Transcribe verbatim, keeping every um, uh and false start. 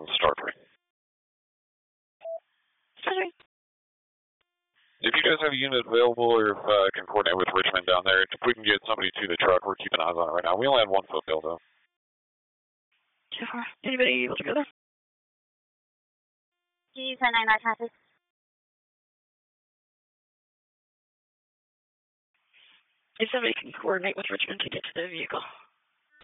Star three. Sorry. If you guys have a unit available or if uh, can coordinate with Richmond down there, if we can get somebody to the truck, we're keeping eyes on it right now. We only have one foot bill, though. Sure. Anybody able to go there? G ten nine nine traffic. If somebody can coordinate with Richmond to get to the vehicle.